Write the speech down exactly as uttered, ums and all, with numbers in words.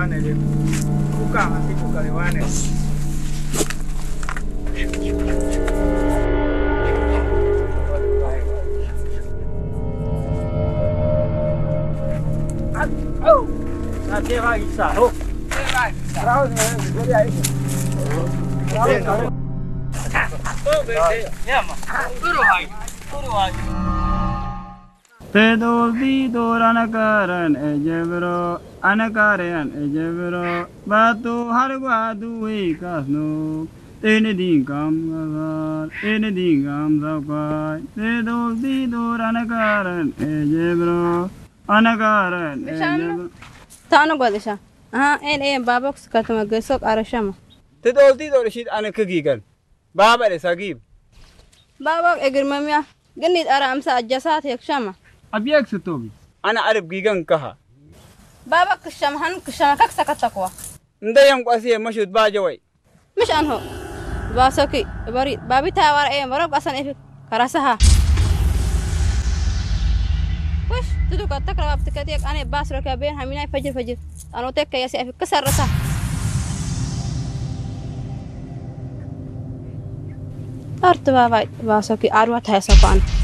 wane deh. Buka masih buka di wane. Oh, nanti lagi sahur. Terus jadi aja. Ya mah. Turun lagi. Turun lagi. Tedol di doranakaran ejebro anakaran ejebro batu harga duwe kasno ene dingam gagar ene dingam zakai tedol di doranakaran ejebro anakaran ejebro تانو قديشة ها إيه إيه بابك سكت ما قصق أرشمه tedol di dorishit anakagigan baba le sagib بابك إجر مميا قنيت أرى أمسا الجسات يكشمه abyak sutobi ana arab gigan kaha بابك كشم هن كشم كك سكت تقوى ndayam qasiye mashud bajawai مش أنه باسوكي بريد بابي تاور إيه مرق أصلا إيه كراسها وش تدو كتك راب تكتيك أنا باس ركابين هميناي فجر فجر أنا تك يا سيف كسر رسا أرتبا باي باسوكي أروح تهسفان